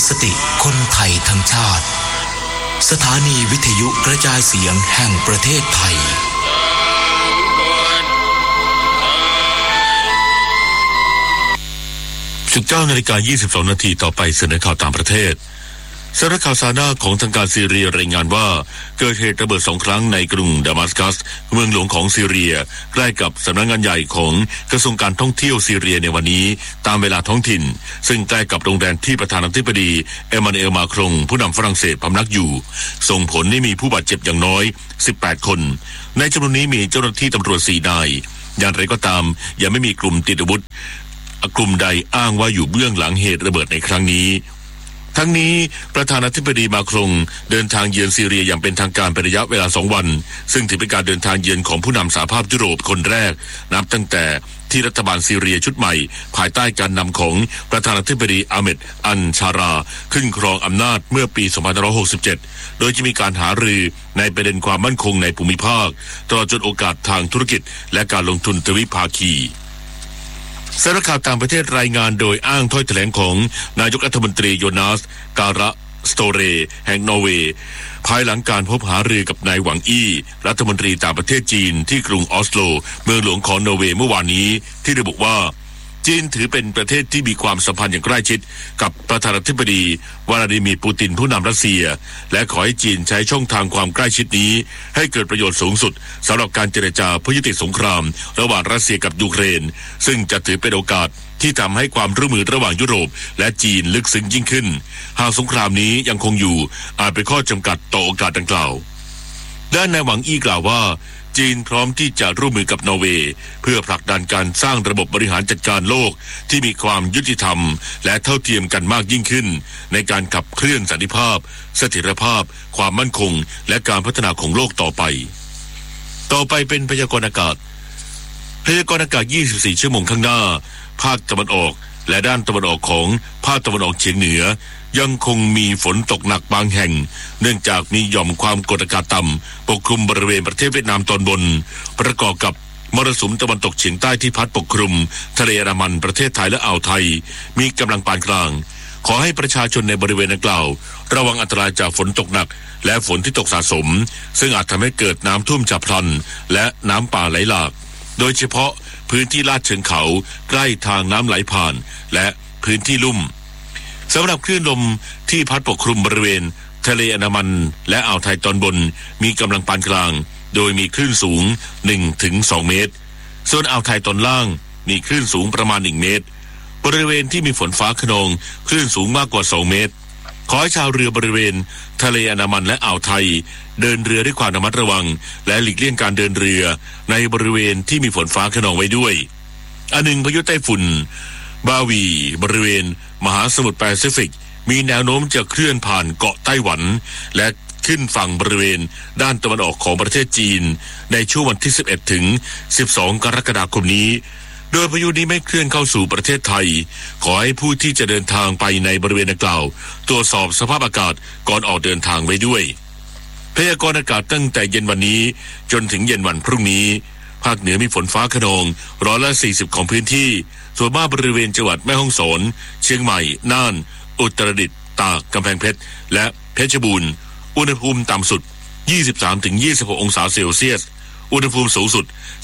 สติคนไทยทั้งชาติสถานีวิทยุกระจายเสียงแห่งประเทศไทย 19 นาฬิกา 22 นาทีต่อไปเสนอข่าวต่างประเทศสำนักข่าวซาน่าของทางการซีเรียรายงานว่าเกิดเหตุระเบิด2 ครั้งในกรุงดามัสกัสเมืองหลวงของซีเรียใกล้กับสำนักงานใหญ่ของกระทรวงการท่องเที่ยวซีเรียในวันนี้ตามเวลาท้องถิ่นซึ่งใกล้กับโรงแรมที่ประธานาธิบดีเอมมานูเอลมาครงผู้นำฝรั่งเศสพำนักอยู่ส่งผลให้มีผู้บาดเจ็บอย่างน้อย18 คนในจำนวนนี้มีเจ้าหน้าที่ตำรวจ4 นายอย่างไรก็ตามยังไม่มีกลุ่มติดอาวุธกลุ่มใดอ้างว่าอยู่เบื้องหลังเหตุระเบิดในครั้งนี้ทั้งนี้ประธานาธิบดีมาครงเดินทางเยือนซีเรียอย่างเป็นทางการเป็นระยะเวลา2 วันซึ่งถือเป็นการเดินทางเยือนของผู้นำสหภาพยุโรปคนแรกนับตั้งแต่ที่รัฐบาลซีเรียชุดใหม่ภายใต้การนำของประธานาธิบดีอาเมดอันชาราขึ้นครองอำนาจเมื่อปี 2567 โดยจะมีการหารือในประเด็นความมั่นคงในภูมิภาคตลอดจนโอกาสทางธุรกิจและการลงทุนทวิภาคีสำนักข่าวต่างประเทศรายงานโดยอ้างถ้อยแถลงของนายกรัฐมนตรีโยนาสการะสโตเรแห่งนอร์เวย์ภายหลังการพบหารือกับนายหวังอี้รัฐมนตรีต่างประเทศจีนที่กรุงออสโลเมืองหลวงของนอร์เวย์เมื่อวานนี้ที่ระบุว่าจีนถือเป็นประเทศที่มีความสัมพันธ์อย่างใกล้ชิดกับประธานาธิบดีวลาดิเมียร์ปูตินผู้นำรัสเซียและขอให้จีนใช้ช่องทางความใกล้ชิดนี้ให้เกิดประโยชน์สูงสุดสำหรับการเจรจาเพื่อยุติสงครามระหว่างรัสเซียกับยูเครนซึ่งจะถือเป็นโอกาสที่ทำให้ความร่วมมือระหว่างยุโรปและจีนลึกซึ้งยิ่งขึ้นหากสงครามนี้ยังคงอยู่อาจเป็นข้อจำกัดต่อโอกาสดังกล่าวด้านนายหวังอี้กล่าวว่าจีนพร้อมที่จะร่วมมือกับนอร์เวย์เพื่อผลักดันการสร้างระบบบริหารจัดการโลกที่มีความยุติธรรมและเท่าเทียมกันมากยิ่งขึ้นในการขับเคลื่อนสันติภาพเสถียรภาพความมั่นคงและการพัฒนาของโลกต่อไปเป็นพยากรณ์อากาศ24 ชั่วโมงข้างหน้าภาคตะวันออกและด้านตะวันออกของภาคตะวันออกเฉียงเหนือยังคงมีฝนตกหนักบางแห่งเนื่องจากมีหย่อมความกดอากาศต่ำปกคลุมบริเวณประเทศเวียดนามตอนบนประกอบกับมรสุมตะวันตกเฉียงใต้ที่พัดปกคลุมทะเลอันดามันประเทศไทยและอ่าวไทยมีกำลังปานกลางขอให้ประชาชนในบริเวณดังกล่าวระวังอันตรายจากฝนตกหนักและฝนที่ตกสะสมซึ่งอาจทำให้เกิดน้ำท่วมฉับพลันและน้ำป่าไหลหลากโดยเฉพาะพื้นที่ลาดเชิงเขาใกล้ทางน้ำไหลผ่านและพื้นที่ลุ่มสำหรับคลื่นลมที่พัดปกคลุมบริเวณทะเลอันดามันและอ่าวไทยตอนบนมีกำลังปานกลางโดยมีคลื่นสูง 1-2 เมตรส่วนอ่าวไทยตอนล่างมีคลื่นสูงประมาณ1 เมตรบริเวณที่มีฝนฟ้าคะนองคลื่นสูงมากกว่า2 เมตรขอให้ชาวเรือบริเวณทะเลอันดามันและอ่าวไทยเดินเรือด้วยความระมัดระวังและหลีกเลี่ยงการเดินเรือในบริเวณที่มีฝนฟ้าคะนองไว้ด้วยอันหนึ่งพายุไต้ฝุ่นบาวีบริเวณมหาสมุทรแปซิฟิกมีแนวโน้มจะเคลื่อนผ่านเกาะไต้หวันและขึ้นฝั่งบริเวณด้านตะวันออกของประเทศจีนในช่วงวันที่11 ถึง 12 กรกฎาคมนี้โดยพายุนี้ไม่เคลื่อนเข้าสู่ประเทศไทยขอให้ผู้ที่จะเดินทางไปในบริเวณดังกล่าวตรวจสอบสภาพอากาศก่อนออกเดินทางไว้ด้วยพยากรณ์อากาศตั้งแต่เย็นวันนี้จนถึงเย็นวันพรุ่งนี้ภาคเหนือมีฝนฟ้าคะนอง40%ของพื้นที่ส่วนมากบริเวณจังหวัดแม่ฮ่องสอนเชียงใหม่น่านอุตรดิตถ์ตากกำแพงเพชรและเพชรบูรณ์อุณหภูมิต่ำสุด 23-26 องศาเซลเซียสอุณหภูมิสูงสุด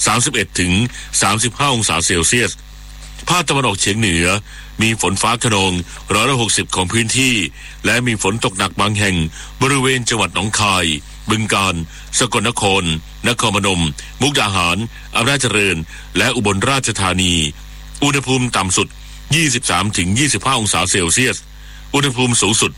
31-35 องศาเซลเซียสภาคตะวันออกเฉียงเหนือมีฝนฟ้าคะนอง60%ของพื้นที่และมีฝนตกหนักบางแห่งบริเวณจังหวัดหนองคายบึงกาฬสกลนครนครพนมมุกดาหารอำนาจเจริญและอุบลราชธานีอุณหภูมิต่ำสุด 23-25 องศาเซลเซียสอุณหภูมิสูงสุด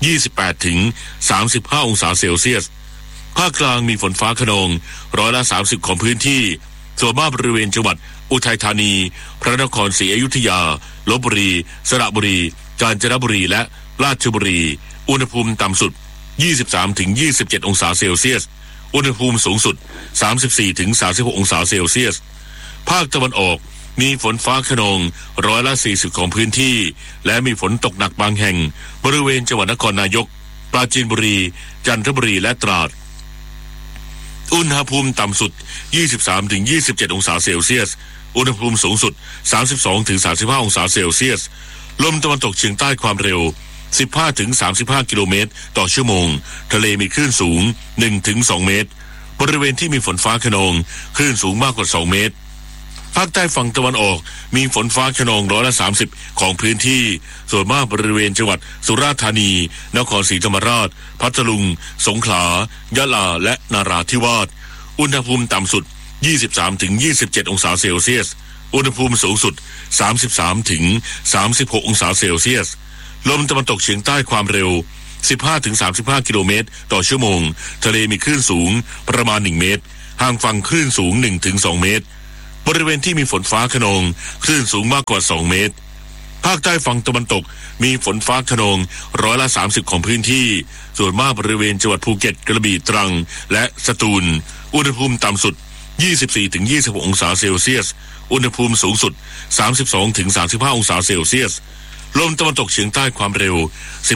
28-35 องศาเซลเซียสภาคกลางมีฝนฟ้าคะนอง30%ของพื้นที่ส่วนมากบริเวณจังหวัดอุทัยธานีพระนครศรีอยุธยาลพบุรีสระบุรีกาญจนบุรีและราชบุรีอุณหภูมิต่ำสุด 23-27 องศาเซลเซียสอุณหภูมิสูงสุด 34-36 องศาเซลเซียสภาคตะวันออกมีฝนฟ้าคะนอง40%ของพื้นที่และมีฝนตกหนักบางแห่งบริเวณจังหวัดนครนายกปราจีนบุรีจันทบุรีและตราดอุณหภูมิต่ำสุด 23-27 องศาเซลเซียสอุณหภูมิสูงสุด 32-35 องศาเซลเซียสลมตะวันตกเฉียงใต้ความเร็ว 15-35 กิโลเมตรต่อชั่วโมงทะเลมีคลื่นสูง 1-2 เมตรบริเวณที่มีฝนฟ้าคะนองคลื่นสูงมากกว่า2 เมตรภาคใต้ฝั่งตะวันออกมีฝนฟ้าคะนอง30%ของพื้นที่ส่วนมากบริเวณจังหวัดสุราษฎร์ธานีนครศรีธรรมราชพัทลุงสงขลายะลาและนราธิวาสอุณหภูมิต่ำสุด 23-27 องศาเซลเซียสอุณหภูมิสูงสุด 33-36 องศาเซลเซียสลมตะวันตกเฉียงใต้ความเร็ว 15-35 กิโลเมตรต่อชั่วโมงทะเลมีคลื่นสูงประมาณ1 เมตรห่างฝั่งคลื่นสูง 1-2 เมตรบริเวณที่มีฝนฟ้าคะนองคลื่นสูงมากกว่า2 เมตรภาคใต้ฝั่งตะวันตกมีฝนฟ้าคะนอง30%ของพื้นที่ส่วนมากบริเวณจังหวัดภูเก็ตกระบี่ตรังและสตูลอุณหภูมิต่ำสุด 24-26 องศาเซลเซียสอุณหภูมิสูงสุด 32-35 องศาเซลเซียสลมตะวันตกเฉียงใต้ความเร็ว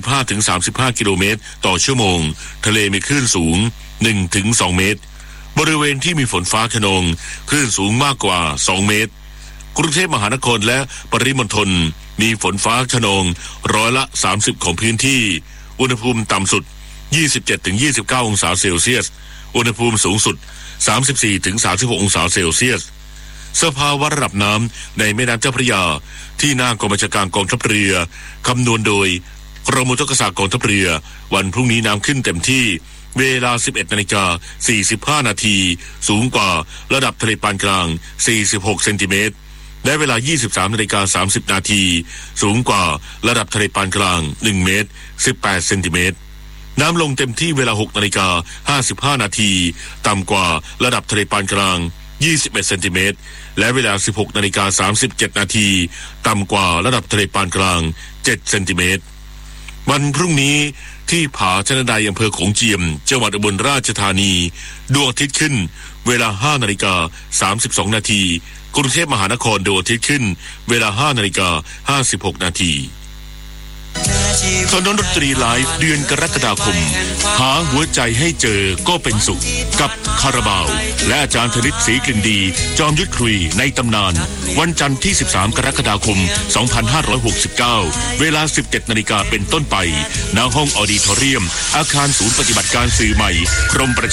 15-35 กิโลเมตรต่อชั่วโมงทะเลมีคลื่นสูง 1-2 เมตรบริเวณที่มีฝนฟ้าคะนองคลื่นสูงมากกว่า2 เมตรกรุงเทพมหานครและปริมณฑลมีฝนฟ้าคะนอง30%ของพื้นที่อุณหภูมิต่ำสุด 27-29 องศาเซลเซียสอุณหภูมิสูงสุด 34-36 องศาเซลเซียสสภาวะระดับน้ำในแม่น้ำเจ้าพระยาที่หน้ากองบัญชาการกองทัพเรือคำนวณโดยกรมอุทกษากองทัพเรือวันพรุ่งนี้น้ำขึ้นเต็มที่เวลา 11:45 นาทีสูงกว่าระดับทะเลปานกลาง46 เซนติเมตรและเวลา 23:30 นาทีสูงกว่าระดับทะเลปานกลาง1 เมตร 18 เซนติเมตรน้ำลงเต็มที่เวลา 6:55 นาทีต่ำกว่าระดับทะเลปานกลาง21 เซนติเมตรและเวลา 16:37 นาทีต่ำกว่าระดับทะเลปานกลาง7 เซนติเมตรวันพรุ่งนี้ที่ผาชนดายอำเภอโขงเจียมจังหวัดอุบลราชธานีดวงอาทิตย์ขึ้นเวลา 5:32 นาทีกรุงเทพมหานครดวงอาทิตย์ขึ้นเวลา 5:56 นาทีถนนดนตรีไลฟ์เดือนกรกฎาคมหาหัวใจให้เจอก็เป็นสุขกับคาราบาวและอาจารย์ธนิตศรีกลิ่นดีจอมยุทธคุยในตำนานวันจันทร์ที่13 กรกฎาคม 2569 เวลา 17 นาฬิกาเป็นต้นไปณห้องออดิทอเรียมอาคารศูนย์ปฏิบัติการสื่อใหม่กรมประ